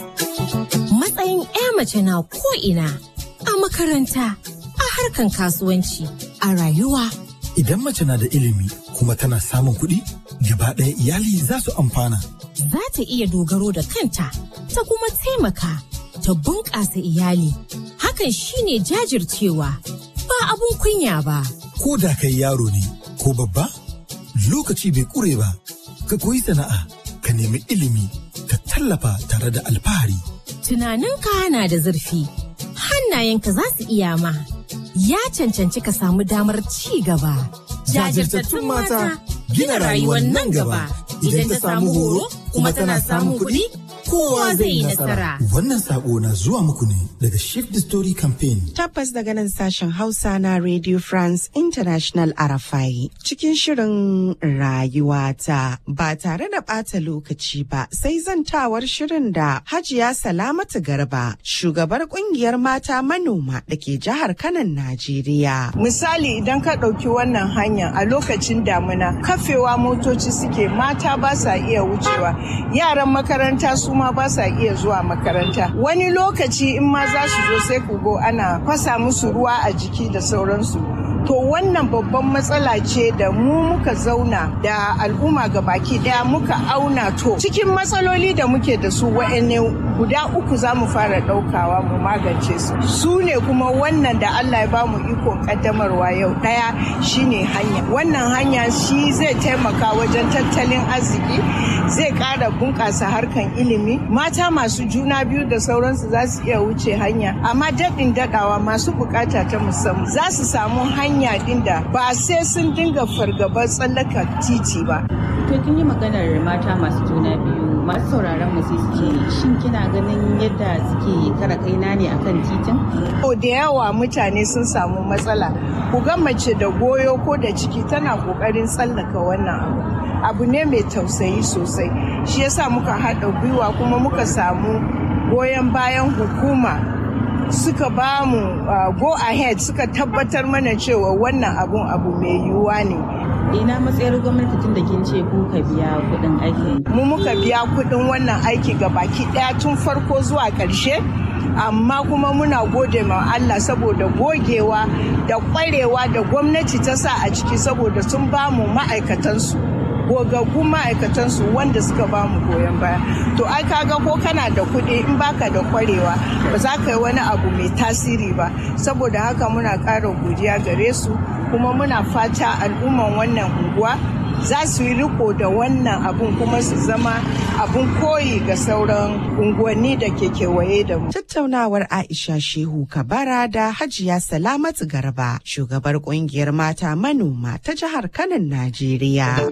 Matsayin 'ya mace na ko'ina a makaranta, a harkan kasuwanci, a rayuwa. Idan mace na da ilimi kuma tana samun kuɗi, gaba ɗaya iyali za su amfana. Za ta iya dogaro da kanta, ta kuma taimaka, ta bunƙasa iyali. Hakan shine jajircewa, ba abun kunya ba. Ko da kai yaro ne ko babba, lokaci bai ƙure ba, ka koyi sana'a, ka nemi ilimi, ka tallafa tare da alfahari. Tunaninka na da zurfi, hannayenka za su iya ma. Ya cancanci ka samu damar ci gaba. Jajirtattun mata gina rayuwar nan gaba. Idan ta samu horo kuma tana samun kuɗi, kowa zai yi nasara. Wannan sako na zuwa muku ne daga Shift the Story Campaign. Tabbas daga nan sashen Hausa na Radio France International RFI. Cikin shirin rayuwata ba tare da ɓata lokaci ba sai zantawar shirin da Hajiya Salamatu Garba, shugabar kungiyar mata manoma da ke jihar Kanan Najeriya. Misali idan ka ɗauki wannan hanya a lokacin damina, kafewa motoci suke mata ba sa iya wucewa. Yaran makaranta su ma ba sa iya zuwa makaranta. Wani lokaci in ma za su zo sai ku go ana fasa musu ruwa a jiki da sauransu. To wannan babban matsala ce da mu muka zauna da al'umma baki daya muka auna to cikin matsaloli da muke da su wa'anne guda uku za mu fara daukawa mu magance su ne kuma wannan da Allah ya bamu ikon kaddamarwa yau. Daya shine hanya. Wannan hanya shi zai taimaka wajen tattalin arziki, zai ƙara bunƙasa harkan ilimi. Mata masu juna biyu da sauransu za su iya wuce hanya, amma daɗin daɗawa masu buƙata ta musamman za su samu hanya din da ba sai sun dinga fargabar tsallaka titi ba. To kin yi maganar mata masu juna biyu, masu sauraron mu sai suke shin kina ganin yadda suke kara kaina ne akan titin? To da yawa mutane sun samu matsala. Ku ga mace da goyo ko da ciki tana kokarin tsallaka wannan abu ne mai tausayi sosai. Shi yasa muka haɗa gwiwa kuma muka samu goyon bayan hukuma. Suka ba mu go ahead, suka tabbatar mana cewa wannan abu mai yiwuwa ne. Ina matsayar gwamnati tun da kin ce ku ka biya kuɗin aiki? Mu muka biya kuɗin wannan aiki ga baki ɗaya tun farko zuwa ƙarshe. Amma kuma muna gode ma Allah saboda gogewa da ƙwarewa da gwamnati ta sa a ciki saboda sun ba mu ma'aikatansu. Gogaggun ma'aikatansu wanda suka ba mu goyon baya. To ai kaga ko kana da kuɗi in baka da kwarewa ba za ka yi wani abu mai tasiri ba. Saboda haka muna ƙara godiya gare su kuma muna fata al'umman wannan unguwa za su yi riko da wannan abun kuma su zama abun koyi ga sauran unguwanni da ke kewaye da mu. Tattaunawar Aisha Shehu Kabara da Hajiya Salamatu Garba, shugabar kungiyar mata manoma ta jihar Kano, Najeriya.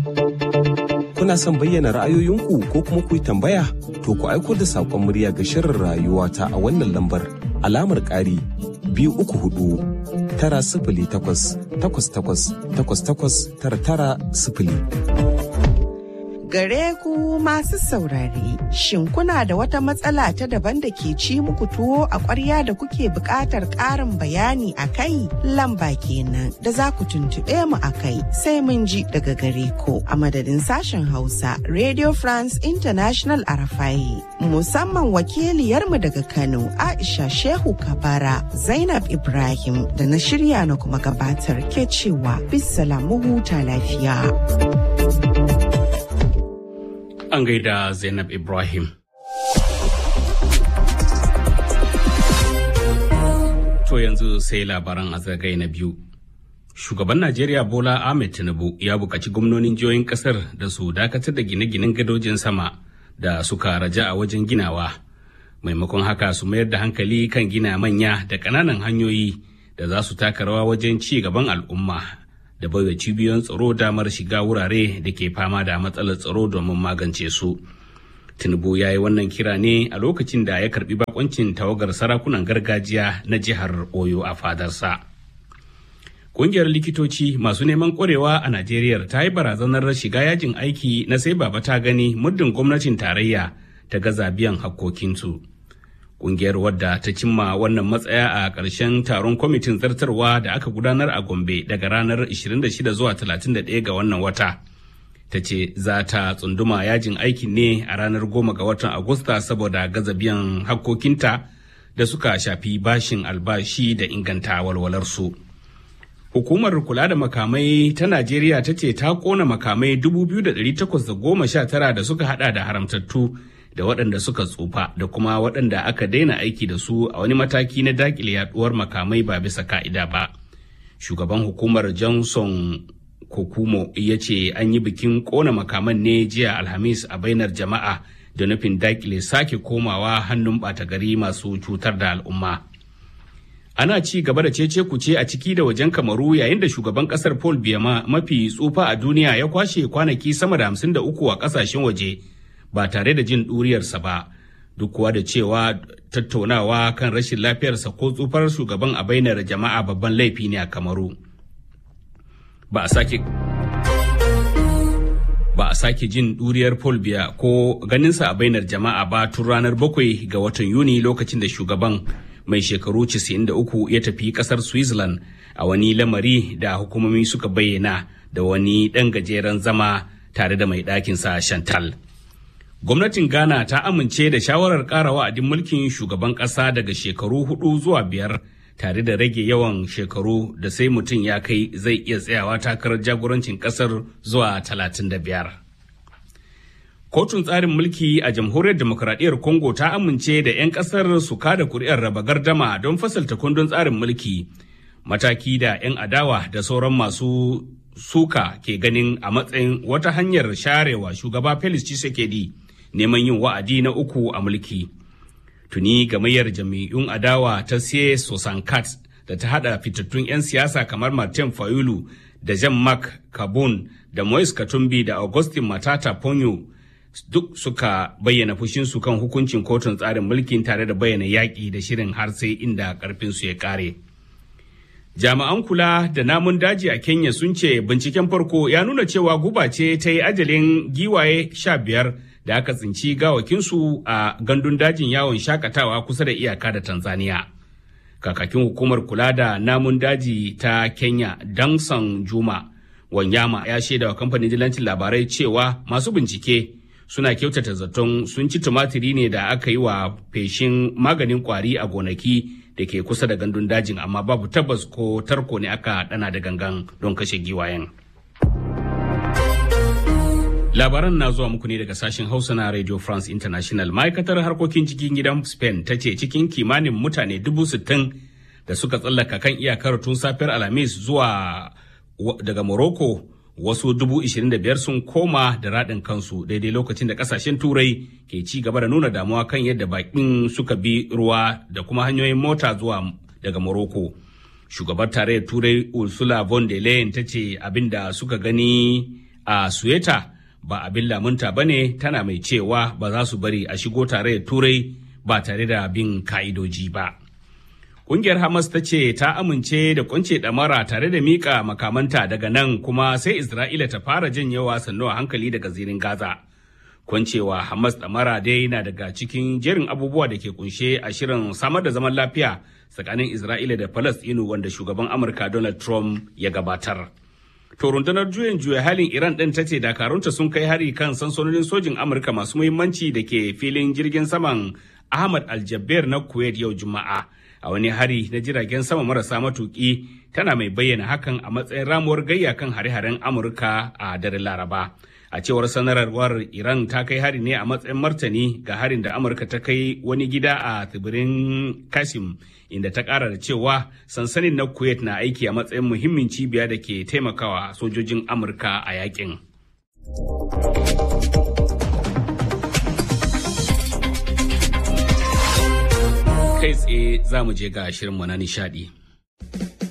Kuna son bayyana ra'ayoyinku ko kuma ku yi tambaya? To ku aiko da saƙon murya ga shirin rayuwata a wannan lambar alamar ƙari 234-888-889. Gare ku masu saurare, shin kuna da wata matsala ta daban da ke ci muku tuwo a ƙwarya da kuke buƙatar ƙarin bayani a kai? Lamba kenan da za ku tuntuɓe mu a kai sai mun ji daga gare ku a madadin sashen Hausa Radio France International Arafai. Musamman wakiliyarmu daga Kano Aisha Shehu Kabara, Zainab Ibrahim da na shirya na kuma gabatar ke cewa bisalamu huta lafiya. An gaida Zainab Ibrahim. To yanzu sai labaran a zagaye na biyu. Shugaban Najeriya Bola Ahmed Tinubu ya buƙaci gwamnonin jihohin ƙasar da su dakatar da gine-ginen gadojin sama da suka raja a wajen ginawa. Maimakon haka su mayar da hankali kan gina manya da ƙananan hanyoyi da za su taka rawa wajen ci gaban al'umma. Da baiwa cibiyoyin tsaro damar shiga wurare da ke fama da matsalar tsaro domin magance su. Tinubu ya yi wannan kira ne a lokacin da ya karbi bakoncin tawagar sarakunan gargajiya na jihar Oyo a fadarsa. Kungiyar likitoci masu neman ƙwarewa a Najeriya ta yi barazanar shiga yajin aiki na sai baba ta gani muddin gwamnatin tarayya ta gaza biyan hakkokinsu. Kungiyar wadda ta cimma wannan matsaya a ƙarshen taron kwamitin zartarwa da aka gudanar a Gombe daga ranar 26 zuwa 31 ga wannan wata. Ta ce za ta tsunduma yajin aikin ne a ranar 10 ga watan Agusta saboda gaza biyan hakkokinta da suka shafi bashin albashi da inganta walwalarsu. Hukumar kula da makamai ta Najeriya ta ce ta kona makamai 2,819 da suka hada da haramtattu da waɗanda suka tsufa da kuma waɗanda aka daina aiki da su a wani mataki na dakile yaduwar makamai ba bisa ka'ida ba. Shugaban hukumar Johnson Kokumo ya ce an yi bikin ƙona makaman ne jiya Alhamis a bainar jama'a da nufin dakile sake komawa hannun ɓata gari masu cutar da al'umma. Ana ci gaba da cece kuce a ciki da wajen Kamaru yayin da shugaban ƙasar Paul Biya mafi tsufa a duniya ya kwashe kwanaki sama da 53 a ƙasashen waje. Ba tare da jin ɗuriyarsa ba, duk kuwa da cewa tattaunawa kan rashin lafiyarsa ko tsufar shugaban a bainar jama'a babban laifi ne a Kamaru. Ba a sake jin ɗuriyar Paul Biya ko ganinsa a bainar jama'a ba tun ranar 7 ga watan Yuni lokacin da shugaban mai shekaru 93 ya tafi ƙasar Switzerland a wani lamari da hukumomi suka bayyana da wani ɗan gajeren zama tare da mai ɗakinsa Chantal. Gwamnatin Ghana ta amince da shawarar ƙara wa'adin mulkin shugaban ƙasa daga shekaru 4 zuwa 5 tare da rage yawan shekaru da sai mutum ya kai zai iya tsayawa takarar jagorancin ƙasar zuwa 35. Kotun tsarin mulki a Jamhuriyar Demokuraɗiyyar Congo ta amince da 'yan ƙasar su kada kuri'ar raba gardama don fasalta kundin tsarin mulki, mataki da 'yan adawa da sauran masu suka ke ganin a matsayin wata hanyar sharewa shugaba Felix Tshisekedi neman yin wa'adi na 3 a mulki. Tuni gamayyar jami'un adawa ta Siye Sosankat da ta hada fitattun 'yan siyasa kamar Martin Fayulu da Jean-Marc Kabun da Moise Katumbi da Augustin Matata Ponyo duk suka bayyana fushinsu kan hukuncin kotun tsarin mulkin tare da bayyana yaƙi da shirin har sai inda ƙarfinsu ya ƙare. Jami'an kula da namun daji a Kenya sun ce binciken farko ya nuna cewa guba ce ta yi ajalin giwaye 15 da aka tsinci gawakinsu a gandun dajin yawon shakatawa kusa da iyaka da Tanzania. Kakakin hukumar kula da namun daji ta Kenya, Danson Juma Wanyama, ya shaida wa kamfanin dillancin labarai cewa masu bincike suna kyautata zaton sun ci tumatiri ne da aka yi wa feshin maganin kwari a gonaki da ke kusa da gandun dajin, amma babu tabbas ko tarko ne aka dana da gangan don kashe giwayen. Labaran na zuwa muku ne daga sashen Hausa na Radio France International. Ma'aikatar harkokin cikin gidan Spain ta ce cikin kimanin mutane 60,000 da suka tsallaka kan iyakar tun safiyar Alhamis zuwa daga Morocco, wasu 25,000 sun koma da raɗin kansu daidai lokacin da ƙasashen Turai ke ci gaba da nuna damuwa kan yadda baƙin suka bi ruwa da kuma hanyoyin mota zuwa daga Morocco. Shugabar tarayyar Turai Ursula von der Leyen ta ce abin da suka gani a Sueta ba abin lamunta ba ne, tana mai cewa ba za su bari a shigo tarayyar Turai ba tare da bin ka'idoji ba. Ƙungiyar Hamas ta ce ta amince da kunce ɗamara tare da miƙa makamanta daga nan kuma sai Isra'ila ta fara janyewa sannu a hankali daga zirin Gaza. Kwancewa Hamas ɗamara dai na daga cikin jerin abubuwa da ke kunshe a shirin samar da zaman lafiya tsakanin Isra'ila da Falasɗinu wanda shugaban Amurka Donald Trump ya gabatar. To rundunar juyin juya halin Iran ɗin ta ce dakarunta sun kai hari kan sansanonin sojin Amurka masu muhimmanci da ke filin jirgin saman Ahmad Al-Jaber na Kuwait yau Juma'a. A wani hari na jiragen sama marasa matuƙi tana mai bayyana hakan a matsayin ramuwar gayya kan hare-haren Amurka a daren Laraba. A cewar sanarwar Iran ta kai hari ne a matsayin martani ga harin da Amurka ta kai wani gida a tsibirin Kasim, inda ta ƙara da cewa sansanin na Kuwait na aiki a matsayin muhimmin cibiya da ke taimakawa sojojin Amurka a yakin. Kai tsaye za mu je ga shirinmu na nishadi.